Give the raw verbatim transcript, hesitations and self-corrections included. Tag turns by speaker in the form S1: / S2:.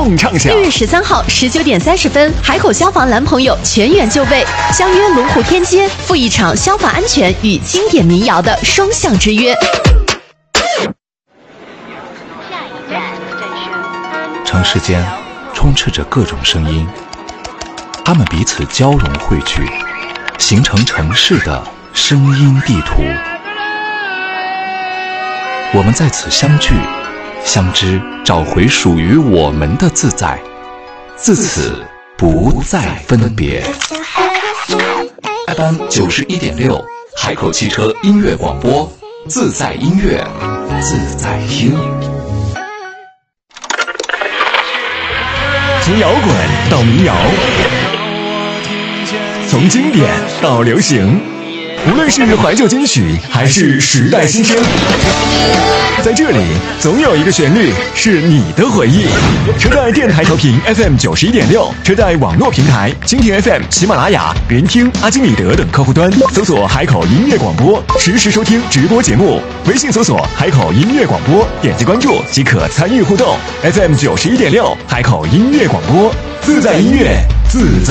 S1: 重唱响。
S2: 六月十三号十九点三十分，海口消防男朋友全员就位，相约龙湖天街，赴一场消防安全与经典民谣的双向之约。
S3: 城市间充斥着各种声音，它们彼此交融汇聚，形成城市的声音地图。我们在此相聚相知，找回属于我们的自在，自此不再分别。F M 九十一点六，海口汽车音乐广播，自在音乐，自在听。
S1: 从摇滚到民谣，从经典到流行，无论是怀旧金曲还是时代新声，在这里总有一个旋律是你的回忆。车载电台调频 F M 九十一点六，车载网络平台蜻蜓 F M、喜马拉雅、人听、阿基米德等客户端搜索海口音乐广播，实时收听直播节目。微信搜索海口音乐广播，点击关注即可参与互动。F M 九十一点六，海口音乐广播，自在音乐，自在。